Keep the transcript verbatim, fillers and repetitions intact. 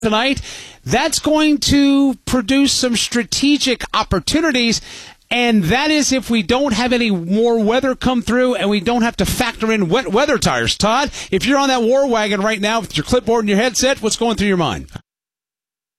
tonight, that's going to produce some strategic opportunities. And that is if we don't have any more weather come through and we don't have to factor in wet weather tires. Todd, if you're on that war wagon right now with your clipboard and your headset, what's going through your mind?